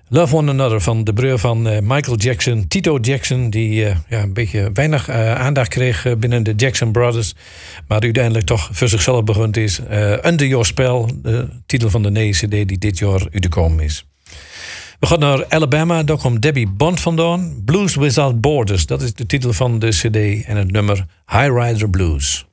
Love One Another van de broer van Michael Jackson, Tito Jackson, die een beetje weinig aandacht kreeg binnen de Jackson Brothers, maar uiteindelijk toch voor zichzelf begonnen is. Under Your Spell, de titel van de nieuwe CD die dit jaar uitgekomen is. We gaan naar Alabama, daar komt Debbie Bond vandaan. Blues Without Borders, dat is de titel van de CD en het nummer High Rider Blues.